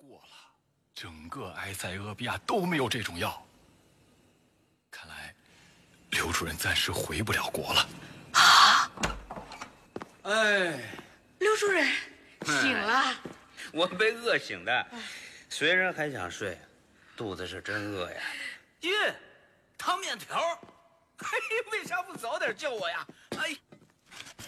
过了，整个埃塞俄比亚都没有这种药。看来刘主任暂时回不了国了。 啊！ 哎， 刘主任醒了。 我被饿醒的，虽然还想睡，肚子是真饿呀。 爹，汤面条，嘿，为啥不早点叫我呀？哎。